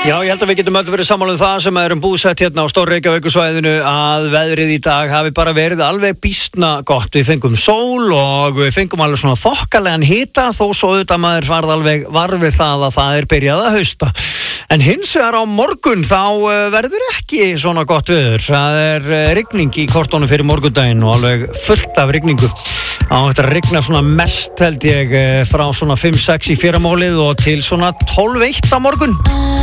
Já, ég held að við getum öll verið sammála það sem erum búsett hérna á Stór-Reykjavíkursvæðinu að veðrið í dag hafi bara verið alveg býstna gott. Við fengum sól og við fengum alveg svona þokkalegan hita þó svo auðvitað maður varð alveg varfið það að það byrjað að hausta. En hins vegar á morgun þá verður ekki svona gott veður. Það rigning í kortónu fyrir morgundaginn og alveg fullt af rigningu. Þetta rigna svona mest held ég frá svona 5-6 í fyrramálið og til svona 12-1 á morgun.